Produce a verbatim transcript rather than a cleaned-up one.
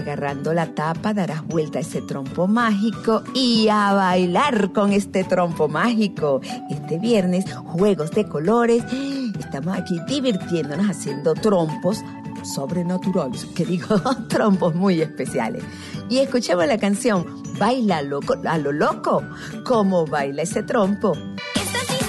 Agarrando la tapa darás vuelta a ese trompo mágico y a bailar con este trompo mágico. Este viernes, juegos de colores. Estamos aquí divirtiéndonos haciendo trompos sobrenaturales, que digo, trompos muy especiales. Y escuchemos la canción Baila loco, a lo loco, como baila ese trompo